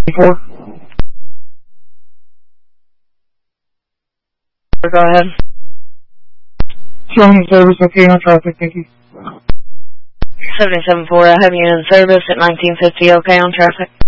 4. Go ahead. Showing service okay on traffic, thank you. 77-4, I have you in service at 1950, okay on traffic.